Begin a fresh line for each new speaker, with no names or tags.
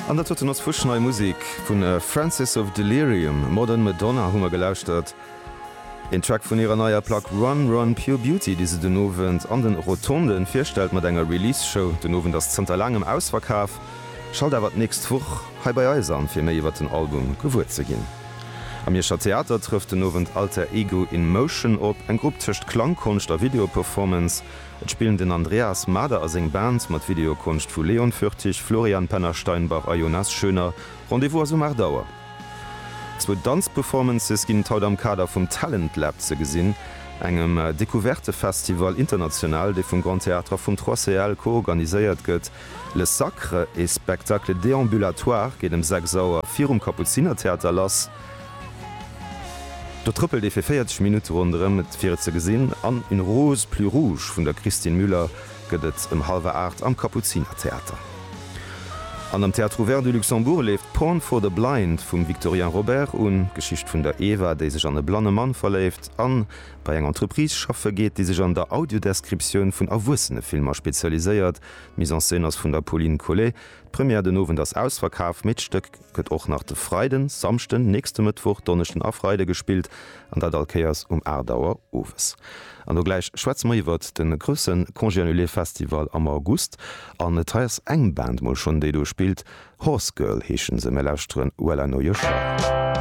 An der tot ass fusch neue Musik vun Francis of Delirium, Modern Madonna hummer gelauscht. En Track vun ihrer neuer Plaque Run Run Pure Beauty, die se den Nowen an den Rotonden firstellt mat enger Release-Show, den Nowen das Zter langem Ausverkaaf, schalt awer nächst woch hei bei Eisern fir méi iwwer den Album gewurt ze ginn. Am Jerscher Theater trifft den Nowen Alter Ego in Motion op, en Grupp tcht Klangkunst a Videoperformance. Et spielen den Andreas Mader as eng Band mat Videokunst vu Leon Fürtig, Florian Penner-Steinbach a Jonas Schöner, Rendezvous um Ardauer. Zwo Dance-Performances ginn haut am Kader vum Talent Lab ze gesinn, engem Découverte-Festival international, déi vum Grand Theatre vum 3CL koorganiséiert gëtt. Le Sacre e Spektakel déambulatoire géet dem Sauer virum Kapuzinertheater lass. Der Trüppel de fir 40 Minuten runre mit 4 ze gesinn an in Rose plus Rouge vun der Christine Müller gëtt im halbe 8 am Kapuzinertheater. An am Théâtre Ouvert du Luxembourg left Porn for the Blind vum Victorien Robert un Geschicht vun der Eva, déi sech an e blonde Mann verläft, an bei eng Entreprise schaffe geht, die sech an der Audiodeskription vun awussene Filmer speziaiséiert, Mise en scène ass vun der Pauline Collet, Premier den Nowen das Ausverkaaf mitstëck gëtt och nach de Freiden, Samchten, nächste Mittwoch, donnechten Afreide gespielt, an der Dalkeiers Ardauer Ofes. An do gleich Schwezmer iwwer den grössen Congé-Annulé-Festival am August an et treiers eng Band moll schon déi du spielt, Horse Girl heechen se me lauschtren Well I Know Your Show.